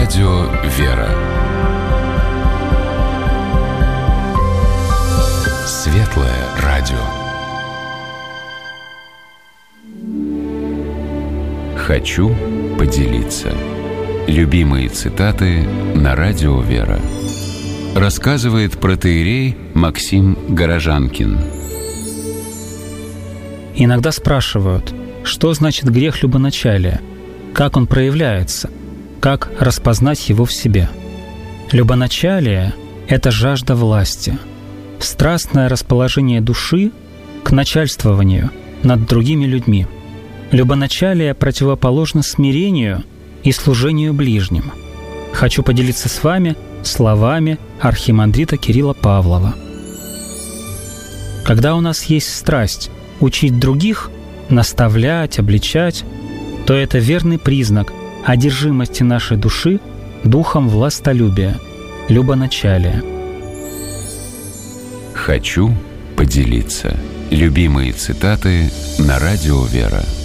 Радио «Вера». Светлое радио. Хочу поделиться. Любимые цитаты на Радио «Вера». Рассказывает протоиерей Максим Горожанкин. Иногда спрашивают, что значит грех любоначалия, как он проявляется, как распознать его в себе. Любоначалие – это жажда власти, страстное расположение души к начальствованию над другими людьми. Любоначалие противоположно смирению и служению ближним. Хочу поделиться с вами словами архимандрита Кирилла Павлова. Когда у нас есть страсть учить других, наставлять, обличать, то это верный признак одержимости нашей души духом властолюбия, любоначалия. Хочу поделиться. Любимые цитаты на Радио «Вера».